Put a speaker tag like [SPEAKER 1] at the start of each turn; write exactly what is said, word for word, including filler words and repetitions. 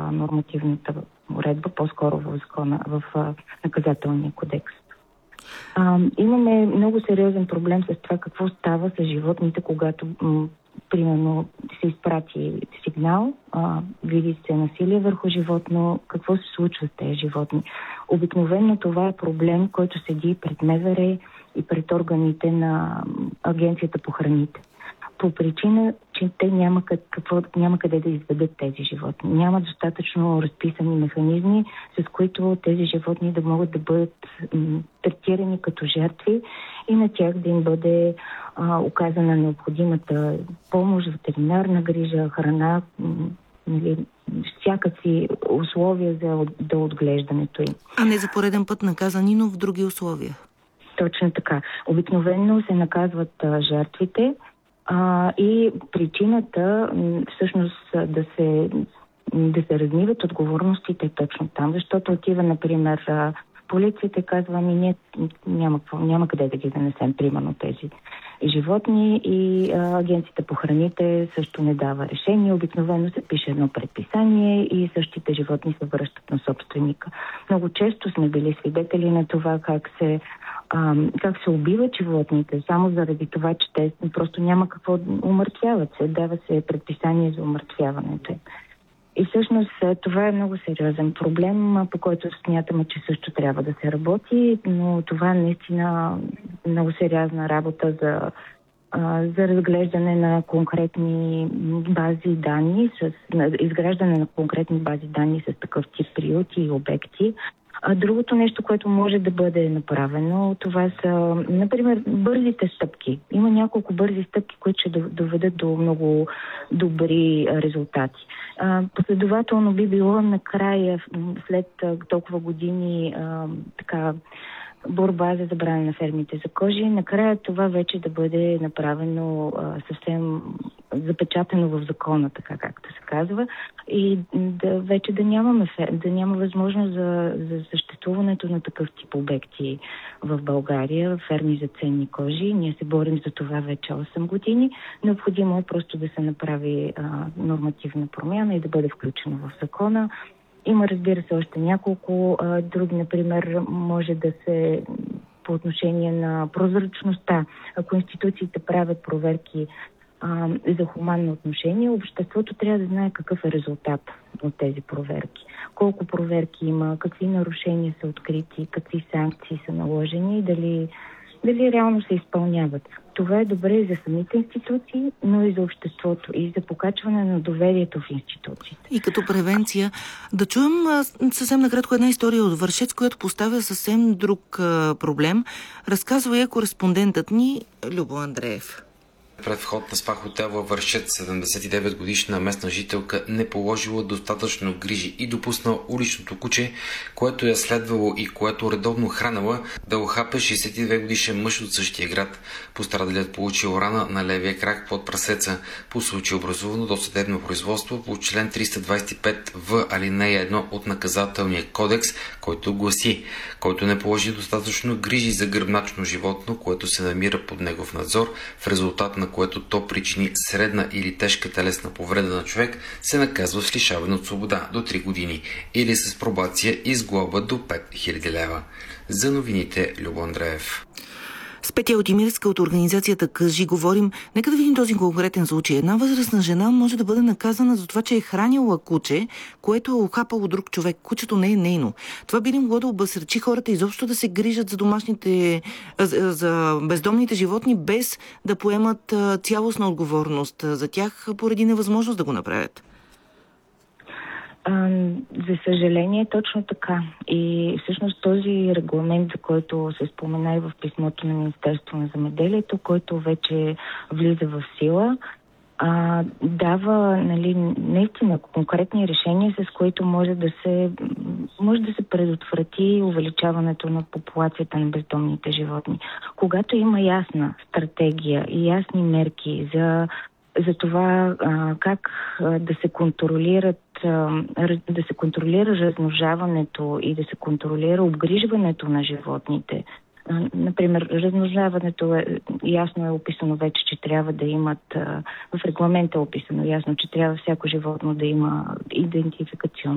[SPEAKER 1] нормативната уредба, по-скоро в закона, в а, наказателния кодекс. А, имаме много сериозен проблем с това какво става с животните, когато м- примерно се изпрати сигнал, а, види се насилие върху животно, какво се случва с тези животни. Обикновено това е проблем, който седи пред МВР и пред органите на Агенцията по храните. По причина, че те няма, какво, няма къде да изведат тези животни. Няма достатъчно разписани механизми, с които тези животни да могат да бъдат м, третирани като жертви и на тях да им бъде а, оказана необходимата помощ, ветеринарна грижа, храна, м, нали, всякакви условия за да отглеждането им.
[SPEAKER 2] А не за пореден път наказани, но в други условия.
[SPEAKER 1] Точно така. Обикновено се наказват а, жертвите, А, и причината всъщност да се, да се размиват отговорностите точно там, защото отива, например, полицията казва, ами ние няма, няма къде да ги занесем, примерно тези животни, и а, агенцията по храните също не дава решение. Обикновено се пише едно предписание и същите животни се връщат на собственика. Много често сме били свидетели на това как се А, как се убиват животните, само заради това, че те просто няма какво умъртвяват се. Дава се предписание за умъртвяването. И всъщност това е много сериозен проблем, по който смятаме, че също трябва да се работи, но това е наистина много сериозна работа за, за разглеждане на конкретни бази данни, с, изграждане на конкретни бази данни с такъв тип приюти и обекти. А другото нещо, което може да бъде направено, това са, например, бързите стъпки. Има няколко бързи стъпки, които ще доведат до много добри резултати. А, последователно би било накрая, след толкова години а, така, борба за забрана на фермите за кожи, накрая това вече да бъде направено а, съвсем запечатано в закона, така както се казва, и да вече да нямаме да няма възможност за, за съществуването на такъв тип обекти в България, ферми за ценни кожи. Ние се борим за това вече осем години. Необходимо е просто да се направи а, нормативна промяна и да бъде включено в закона. Има, разбира се, още няколко а, други, например, може да се по отношение на прозрачността. Ако институциите правят проверки а, за хуманно отношение, обществото трябва да знае какъв е резултат от тези проверки. Колко проверки има, какви нарушения са открити, какви санкции са наложени и дали, дали реално се изпълняват. Това е добре и за самите институции, но и за обществото, и за покачване на доверието в институциите.
[SPEAKER 2] И като превенция, да чуем съвсем накратко една история от Вършец, която поставя съвсем друг а, проблем. Разказва я кореспондентът ни Любо Андреев.
[SPEAKER 3] Пред вход на СПА хотел във Вършец седемдесет и девет годишна местна жителка не положила достатъчно грижи и допуснала уличното куче, което я следвало и което редовно хранала, да охапе шейсет и две годишен мъж от същия град. Пострадалият получил рана на левия крак под прасеца. По случай образувано досъдебно производство по член триста двадесет и пет в алинея едно от наказателния кодекс, който гласи: който не положи достатъчно грижи за гръбначно животно, което се намира под негов надзор, в резултат на което то причини средна или тежка телесна повреда на човек, се наказва с лишаване от свобода до три години или с пробация и с глоба до пет хиляди лева. За новините, Любо Андреев.
[SPEAKER 2] С Петя Отимирска от организацията Кажи говорим. Нека да видим този конкретен случай. Една възрастна жена може да бъде наказана за това, че е хранила куче, което е охапало друг човек. Кучето не е нейно. Това би ли могло да обезсърчи хората изобщо да се грижат за домашните, за, за бездомните животни, без да поемат цялостна отговорност за тях поради невъзможност да го направят?
[SPEAKER 1] За съжаление, точно така. И всъщност този регламент, за който се спомена и в писмото на Министерство на земеделието, който вече влиза в сила, а, дава, нали, наистина конкретни решения, с които може да се, може да се предотврати увеличаването на популацията на бездомните животни. Когато има ясна стратегия и ясни мерки за за това а, как а, да се контролират, а, да се контролира размножаването и да се контролира обгрижването на животните. А, например, размножаването е, ясно е описано вече, че трябва да имат, а, в регламента е описано ясно, че трябва всяко животно да има идентификационно